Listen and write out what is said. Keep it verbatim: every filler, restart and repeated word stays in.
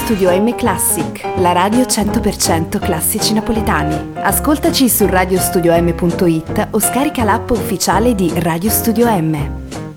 Studio M Classic, la radio cento per cento classici napoletani. Ascoltaci su radiostudiom punto it o scarica l'app ufficiale di Radio Studio M.